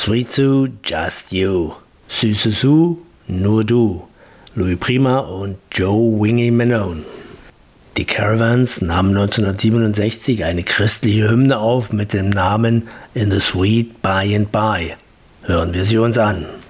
Sweet Sue, Just You, Süße Sue, Nur Du, Louis Prima und Joe Wingy Manone. Die Caravans nahmen 1967 eine christliche Hymne auf mit dem Namen In the Sweet By and By. Hören wir sie uns an.